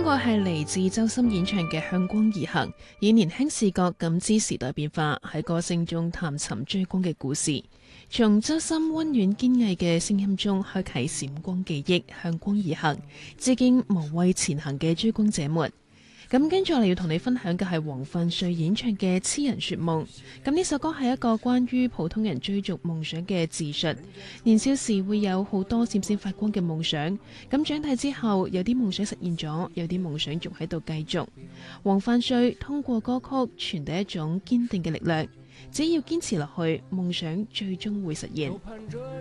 聽過係嚟自周深演唱嘅《向光而行》，以年輕視角感知時代變化，喺歌聲中探尋追光嘅故事。從周深溫暖堅毅嘅聲音中開啟閃光記憶，向光而行，致敬無畏前行嘅追光者們。咁跟住我哋要同你分享嘅係黃奮瑞演唱嘅《癡人說夢》。咁呢首歌係一個關於普通人追逐夢想嘅自述。年少時會有好多閃閃發光嘅夢想，咁長大之後有啲夢想實現咗，有啲夢想仲喺度繼續。黃奮瑞通過歌曲傳遞一種堅定嘅力量，只要堅持落去，夢想最終會實現。